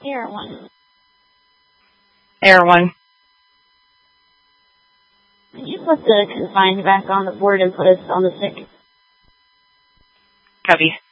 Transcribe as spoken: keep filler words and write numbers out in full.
Air one. Air one. Can you put the confined back on the board and put us on the stick? Copy.